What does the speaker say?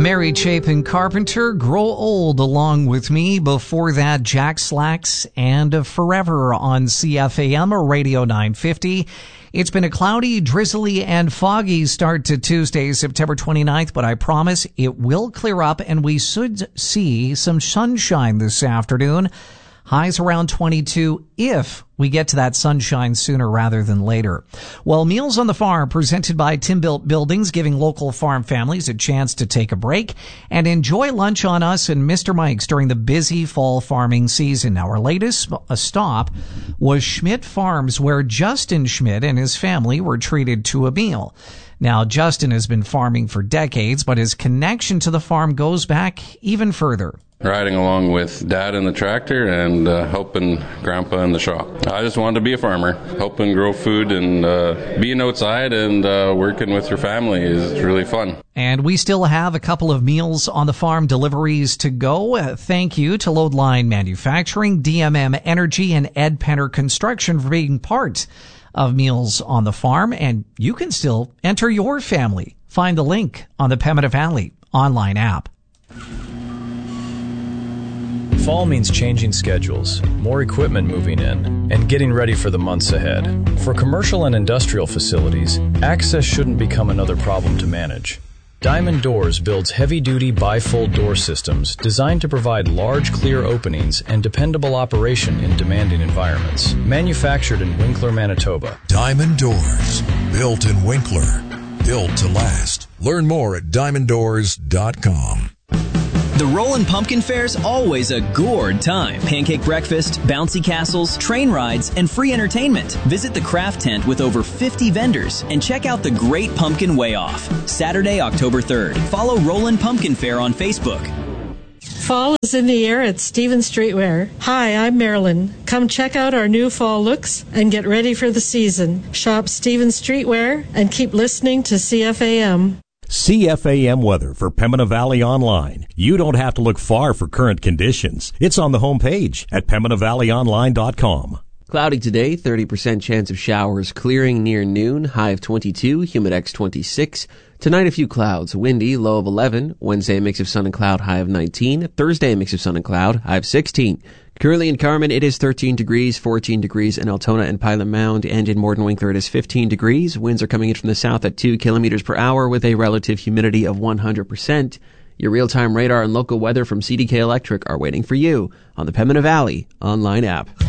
Mary Chapin Carpenter, Grow Old Along With Me. Before that, Jack Slacks and Forever on CFAM Radio 950. It's been a cloudy, drizzly, and foggy start to Tuesday, September 29th, but I promise it will clear up and we should see some sunshine this afternoon. Highs around 22 if we get to that sunshine sooner rather than later. Well, Meals on the Farm presented by Tim Built Buildings, giving local farm families a chance to take a break and enjoy lunch on us and Mr. Mike's during the busy fall farming season. Now, our latest stop was Schmidt Farms, where Justin Schmidt and his family were treated to a meal. Now, Justin has been farming for decades, but his connection to the farm goes back even further. Riding along with Dad in the tractor and helping Grandpa in the shop. I just wanted to be a farmer, helping grow food and being outside and working with your family is really fun. And we still have a couple of Meals on the Farm deliveries to go. Thank you to Loadline Manufacturing, DMM Energy, and Ed Penner Construction for being part of Meals on the Farm. And you can still enter your family. Find the link on the Pembina Valley online app. Fall means changing schedules, more equipment moving in, and getting ready for the months ahead. For commercial and industrial facilities, access shouldn't become another problem to manage. Diamond Doors builds heavy-duty bifold door systems designed to provide large, clear openings and dependable operation in demanding environments. Manufactured in Winkler, Manitoba. Diamond Doors, built in Winkler, built to last. Learn more at diamonddoors.com. The Rollin' Pumpkin Fair's always a gourd time. Pancake breakfast, bouncy castles, train rides, and free entertainment. Visit the craft tent with over 50 vendors and check out the Great Pumpkin Way Off. Saturday, October 3rd. Follow Rollin' Pumpkin Fair on Facebook. Fall is in the air at Stevens Streetwear. Hi, I'm Marilyn. Come check out our new fall looks and get ready for the season. Shop Stevens Streetwear and keep listening to CFAM. CFAM weather for Pembina Valley Online. You don't have to look far for current conditions. It's on the homepage at PembinaValleyOnline.com. Cloudy today, 30% chance of showers clearing near noon, high of 22, Humidex 26. Tonight a few clouds, windy, low of 11. Wednesday a mix of sun and cloud, high of 19. Thursday a mix of sun and cloud, high of 16. Currently in Carmen it is 13 degrees, 14 degrees in Altona and Pilot Mound, and in Morden Winkler it is 15 degrees. Winds are coming in from the south at 2 kilometers per hour with a relative humidity of 100%. Your real-time radar and local weather from CDK Electric are waiting for you on the Pembina Valley online app.